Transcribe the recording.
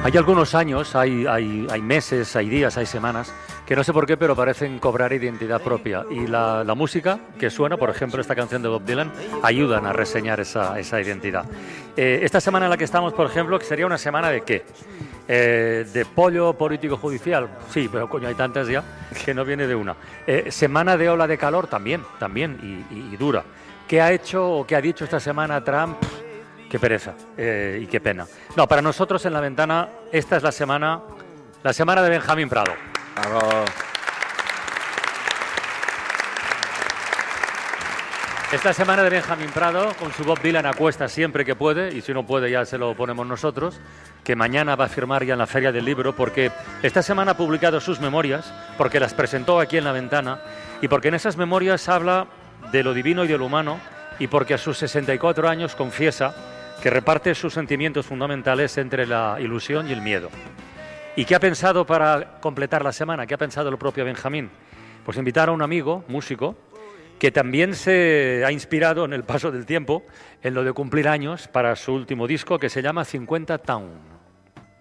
Hay algunos años, hay meses, hay días, hay semanas, que no sé por qué, pero parecen cobrar identidad propia. Y la música que suena, por ejemplo, esta canción de Bob Dylan, ayudan a reseñar esa identidad. Esta semana en la que estamos, por ejemplo, que sería una semana de ¿qué? De pollo político judicial, sí, pero coño, hay tantas ya que no viene de una. Semana de ola de calor también, y dura. ¿Qué ha hecho o qué ha dicho esta semana Trump? Qué pereza y qué pena. No, para nosotros en La Ventana, esta es la semana de Benjamín Prado. Bravo. Esta semana de Benjamín Prado, con su Bob Dylan a cuesta siempre que puede, y si no puede ya se lo ponemos nosotros, que mañana va a firmar ya en la Feria del Libro, porque esta semana ha publicado sus memorias, porque las presentó aquí en La Ventana, y porque en esas memorias habla de lo divino y de lo humano, y porque a sus 64 años confiesa que reparte sus sentimientos fundamentales entre la ilusión y el miedo. ¿Y qué ha pensado para completar la semana? ¿Qué ha pensado el propio Benjamín? Pues invitar a un amigo, músico, que también se ha inspirado en el paso del tiempo en lo de cumplir años para su último disco, que se llama 50 Town.